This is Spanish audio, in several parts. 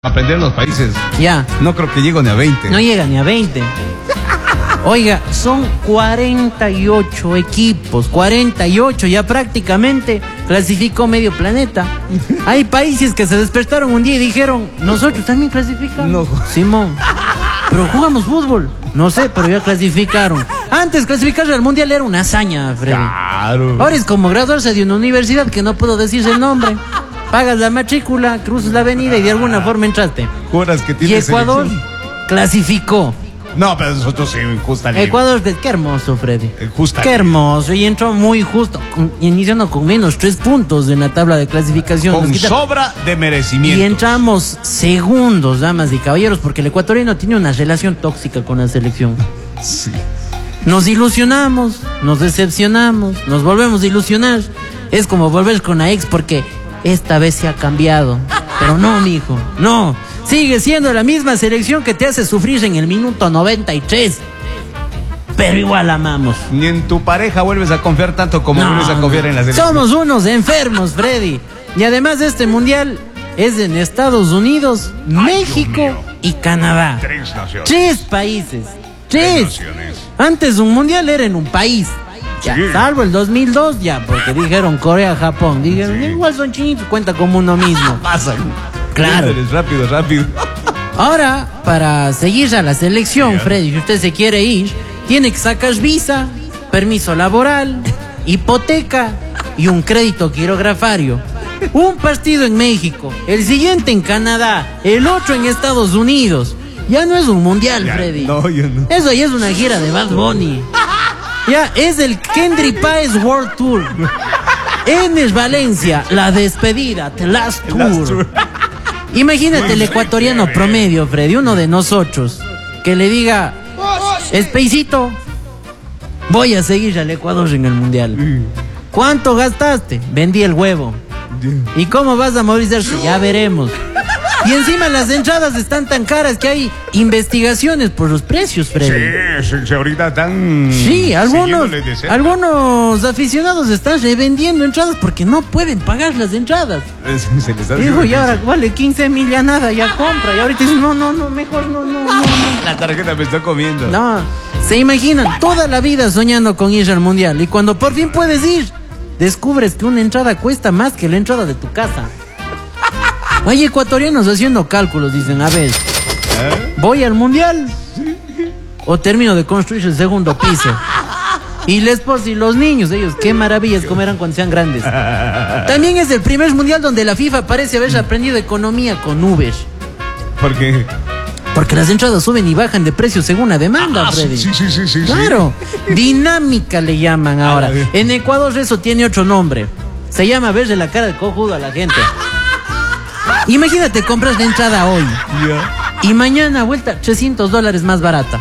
Aprender los países. Ya. No creo que llegue ni a 20. No llega ni a 20. Oiga, son 48 equipos, 48, ya prácticamente clasificó medio planeta. Hay países que se despertaron un día y dijeron, nosotros también clasificamos. No. Simón, pero jugamos fútbol. No sé, pero ya clasificaron. Antes clasificarse al mundial era una hazaña, Freddy. Claro. Ahora es como graduarse de una universidad que no puedo decirse el nombre. Pagas la matrícula, cruzas la avenida y de alguna forma entraste. Juras que Y tienes Ecuador clasificó. No, pero nosotros sí, justamente. Ecuador, qué hermoso, Freddy. Justa. Qué hermoso. Y entró muy justo, iniciando con menos 3 puntos en la tabla de clasificación. Con sobra de merecimiento. Y entramos segundos, damas y caballeros, porque el ecuatoriano tiene una relación tóxica con la selección. Sí. Nos ilusionamos, nos decepcionamos, nos volvemos a ilusionar. Es como volver con la ex porque esta vez se ha cambiado. Pero no, mijo, no. Sigue siendo la misma selección que te hace sufrir en el minuto 93. Pero igual amamos. Ni en tu pareja vuelves a confiar tanto como vuelves a confiar en la selección. Somos unos enfermos, Freddy. Y además este mundial es en Estados Unidos, México y Canadá. 3 naciones. 3 países. 3. naciones. Antes un mundial era en un país. Ya, Sí. salvo el 2002, ya, porque dijeron Corea, Japón. Dijeron, Sí. igual son chinitos, cuenta como uno mismo. Pasa. Claro. Eres rápido, rápido. Ahora, para seguir a la selección, Freddy, si usted se quiere ir, tiene que sacar visa, permiso laboral, hipoteca y un crédito quirografario. Un partido en México, el siguiente en Canadá, el otro en Estados Unidos. Ya no es un mundial, Ya, Freddy. no, ya no. Eso ya es una gira de Bad Bunny. Ya, es el Kendrick Páez World Tour. En Valencia, la despedida, The Last Tour. Imagínate el ecuatoriano promedio, Freddy, uno de nosotros, que le diga, Espacito, voy a seguir al Ecuador en el mundial. ¿Cuánto gastaste? Vendí el huevo. ¿Y cómo vas a movilizarse? Ya veremos. Y encima las entradas están tan caras que hay investigaciones por los precios, Freddy. Sí, ahorita están. Sí, siguiéndole de cerca. algunos aficionados están revendiendo entradas porque no pueden pagar las entradas. Se les da. Digo, y ahora vale 15,000 ya nada, ya compra. Y ahorita dicen, no, mejor no. La tarjeta me está comiendo. No, se imaginan toda la vida soñando con ir al mundial. Y cuando por fin puedes ir, descubres que una entrada cuesta más que la entrada de tu casa. Hay ecuatorianos haciendo cálculos, dicen, a ver, ¿voy al mundial? ¿O termino de construir el segundo piso? Y la esposa y los niños, ellos, qué maravillas comerán cuando sean grandes. También es el primer mundial donde la FIFA parece haber aprendido economía con Uber. ¿Por qué? Porque las entradas suben y bajan de precio según la demanda, Freddy. Sí. Claro, dinámica le llaman ahora. En Ecuador eso tiene otro nombre. Se llama verle la cara de cojudo a la gente. Imagínate, compras la entrada hoy y mañana vuelta $300 más barata.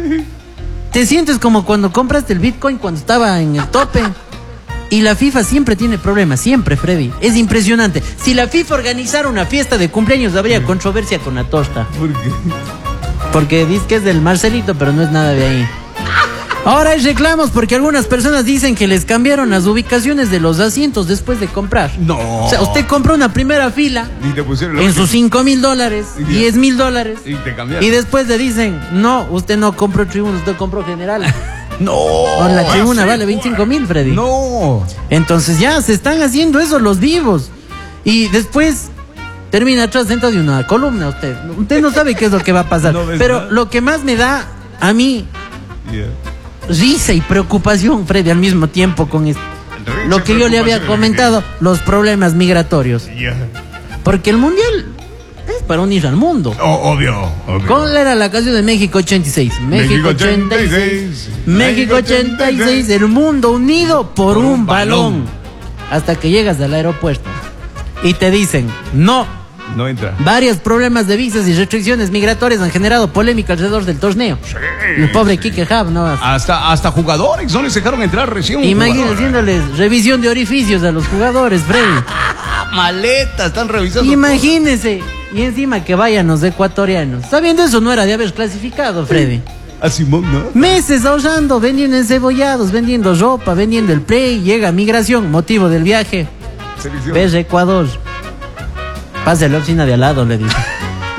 Te sientes como cuando compraste el Bitcoin cuando estaba en el tope. Y la FIFA siempre tiene problemas, siempre, Freddy. Es impresionante. Si la FIFA organizara una fiesta de cumpleaños, habría controversia con la tosta. ¿Por qué? Porque dice que es del Marcelito, pero no es nada de ahí. Ahora hay reclamos porque algunas personas dicen que les cambiaron las ubicaciones de los asientos después de comprar. No. O sea, usted compró una primera fila Y te pusieron en sus $5,000, $10,000. Y te cambiaron. Y después le dicen, no, usted no compró tribuna, usted compró general. No. O la tribuna vale 25,000, Freddy. No. Entonces ya se están haciendo eso los vivos. Y después termina atrás dentro de una columna usted. Usted no sabe qué es lo que va a pasar. No ves Pero nada. lo que más me da a mí risa y preocupación, Freddy, al mismo tiempo con esto. Lo que yo le había comentado, los problemas migratorios. Porque el mundial es para unir al mundo. Obvio. ¿Cuál era la canción de México 86? México 86. México 86. El mundo unido por un balón. Hasta que llegas al aeropuerto y te dicen, no. No entra. Varios problemas de visas y restricciones migratorias han generado polémica alrededor del torneo. El pobre Quique Hub, ¿no? Hasta jugadores no les dejaron entrar recién. Imagínense haciéndoles revisión de orificios a los jugadores, Freddy. Maletas, están revisando. Imagínense. Y encima que vayan los ecuatorianos. Sabiendo eso no era de haber clasificado, Freddy. A Simón, ¿no? Meses ahorrando, vendiendo encebollados, vendiendo ropa, vendiendo el play. Llega migración, motivo del viaje. Selección. Ves Ecuador. Pase a la oficina de al lado, le dice.